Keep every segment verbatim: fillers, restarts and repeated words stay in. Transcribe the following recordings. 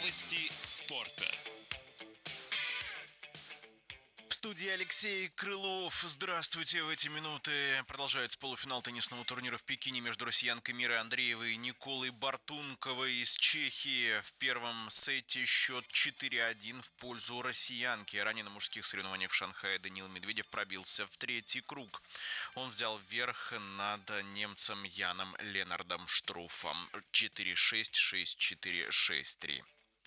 Новости спорта. В студии Алексей Крылов. Здравствуйте. В эти минуты продолжается полуфинал теннисного турнира в Пекине между россиянкой Мирой Андреевой и Николой Бартунковой из Чехии. В первом сете счет четыре один в пользу россиянки. Ранее на мужских соревнованиях в Шанхае Даниил Медведев пробился в третий круг. Он взял верх над немцем Яном Ленардом Штруфом четыре шесть, шесть четыре, шесть три.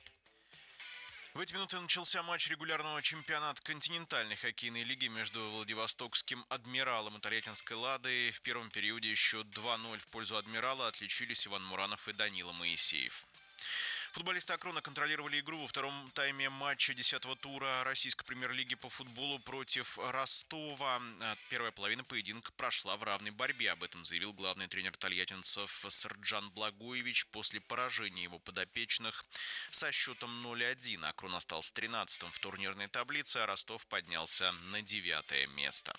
В эти минуты начался матч регулярного чемпионата континентальной хоккейной лиги между Владивостокским «Адмиралом» и Тольяттинской «Ладой. В первом периоде счет два ноль в пользу «Адмирала», отличились Иван Муранов и Данила Моисеев. Футболисты «Акрона» контролировали игру во втором тайме матча десятого тура российской премьер-лиги по футболу против Ростова. Первая половина поединка прошла в равной борьбе. Об этом заявил главный тренер тольяттинцев Сарджан Благоевич после поражения его подопечных со счетом ноль один. «Акрон» остался тринадцатым в турнирной таблице, а Ростов поднялся на девятое место.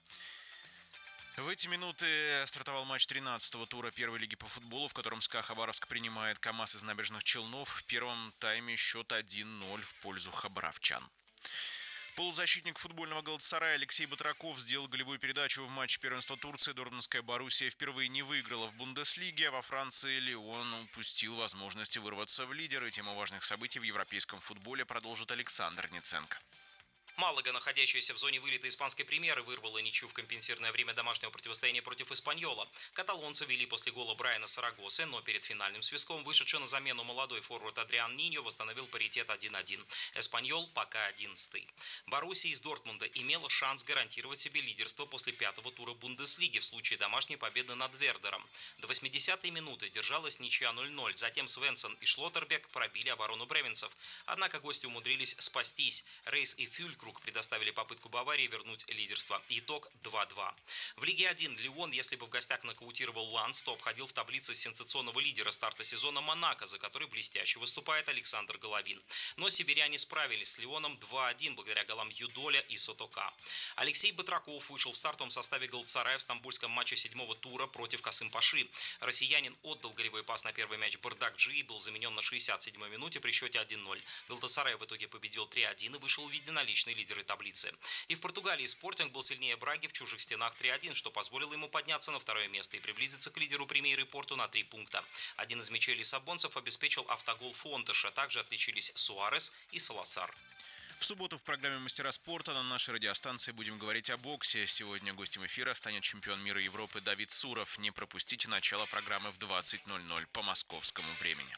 В эти минуты стартовал матч тринадцатого тура первой лиги по футболу, в котором СКА Хабаровск принимает КамАЗ из Набережных Челнов. В первом тайме счет один ноль в пользу хабаровчан. Полузащитник футбольного «Галатасарая» Алексей Батраков сделал голевую передачу в матче первенства Турции. Дортмундская Боруссия впервые не выиграла в Бундеслиге, а во Франции Лион упустил возможность вырваться в лидеры. Тему важных событий в европейском футболе продолжит Александр Ниценко. Малага, находящаяся в зоне вылета испанской премьеры, вырвала ничью в компенсированное время домашнего противостояния против Эспаньола. Каталонцы вели после гола Брайана Сарагосы, но перед финальным свистком вышедший на замену молодой форвард Адриан Ниньо восстановил паритет один один. Эспаньол пока одиннадцатый. Боруссия из Дортмунда имела шанс гарантировать себе лидерство после пятого тура Бундеслиги в случае домашней победы над Вердером. До восьмидесятой минуты держалась ничья ноль ноль. Затем Свенсон и Шлоттербек пробили оборону бременцев. Однако гости умудрились спастись. Рейс и Фюлькруг предоставили попытку Баварии вернуть лидерство. Итог два два. В Лиге один Лион, если бы в гостях нокаутировал Ланс, то обходил в таблице сенсационного лидера старта сезона Монако, за который блестяще выступает Александр Головин. Но сибиряне справились с Лионом два один благодаря голам Юдоля и Сотока. Алексей Батраков вышел в стартовом составе Галатасарая в стамбульском матче седьмого тура против Касым-Паши. Россиянин отдал голевой пас на первый мяч Бардакджи и был заменен на шестьдесят седьмой минуте при счете один ноль. Галатасарай в итоге победил три один и вышел в единоличный лидеры таблицы. И в Португалии Спортинг был сильнее Браги в чужих стенах три один, что позволило ему подняться на второе место и приблизиться к лидеру премьеры Порту на три пункта. Один из мячей лиссабонцев обеспечил автогол Фонтеша, также отличились Суарес и Саласар. В субботу в программе «Мастера спорта» на нашей радиостанции будем говорить о боксе. Сегодня гостем эфира станет чемпион мира и Европы Давид Суров. Не пропустите начало программы в двадцать ноль ноль по московскому времени.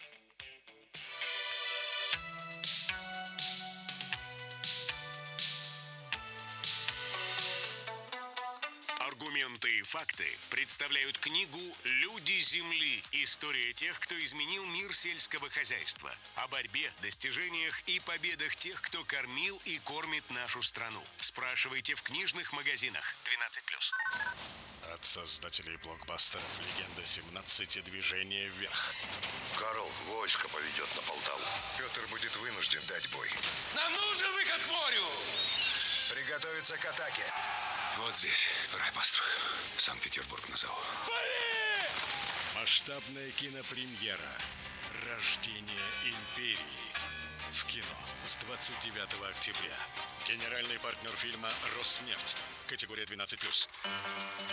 Аргументы и факты представляют книгу «Люди Земли. История тех, кто изменил мир сельского хозяйства». О борьбе, достижениях и победах тех, кто кормил и кормит нашу страну. Спрашивайте в книжных магазинах. двенадцать плюс. От создателей блокбастеров «Легенда семнадцати. Движение вверх». Карл войско поведет на Полтаву. Петр будет вынужден дать бой. Нам нужен выход к морю! Приготовиться к атаке. Вот здесь райпострою. Санкт-Петербург назову. Масштабная кинопремьера «Рождение империи» в кино с двадцать девятого октября. Генеральный партнер фильма «Роснефть». Категория двенадцать плюс.